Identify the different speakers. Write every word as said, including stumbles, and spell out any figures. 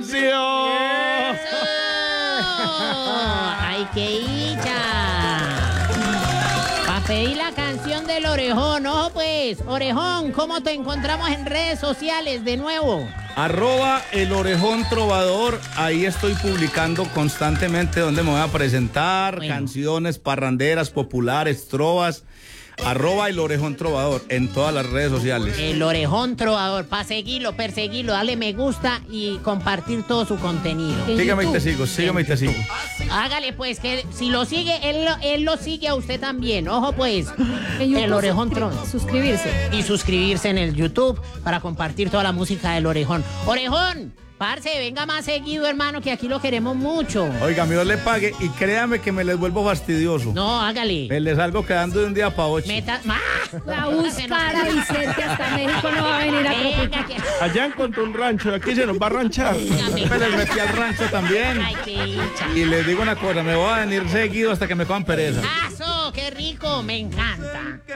Speaker 1: canción.
Speaker 2: ¡Ay, qué hincha! Para pedir la canción del Orejón. Ojo pues, Orejón, ¿cómo te encontramos en redes sociales de nuevo?
Speaker 1: Arroba el Orejón Trovador, ahí estoy publicando constantemente donde me voy a presentar,
Speaker 2: Bueno.
Speaker 1: canciones parranderas, populares, trovas. Arroba el Orejón Trovador en todas las redes sociales.
Speaker 2: El Orejón Trovador, para seguirlo, perseguirlo, darle me gusta y compartir todo su contenido.
Speaker 1: Sígame y te sigo, sígame y te sigo.
Speaker 2: Hágale pues, que si lo sigue, él lo, él lo sigue a usted también. Ojo pues,
Speaker 3: En YouTube,
Speaker 2: el Orejón
Speaker 3: suscri-
Speaker 2: Trovador.
Speaker 3: Suscribirse.
Speaker 2: Y suscribirse en el YouTube para compartir toda la música del Orejón. Orejón, parce, venga más seguido, hermano, que aquí lo queremos mucho.
Speaker 1: Oiga, mi Dios le pague y créame que me les vuelvo fastidioso.
Speaker 2: No, hágale.
Speaker 1: Me les salgo quedando de un día para ocho.
Speaker 2: Meta... ¡Ah!
Speaker 3: Va a buscar a Vicente hasta México, no va a venir a
Speaker 2: Venga,
Speaker 3: Cúcuta.
Speaker 2: que...
Speaker 4: Allá encontró un rancho, aquí se nos va a ranchar.
Speaker 1: Me les metí al rancho también.
Speaker 2: Ay, qué hincha.
Speaker 1: Y les digo una cosa, me voy a venir seguido hasta que me cojan pereza.
Speaker 2: ¡Aso! ¡Qué rico! Me encanta.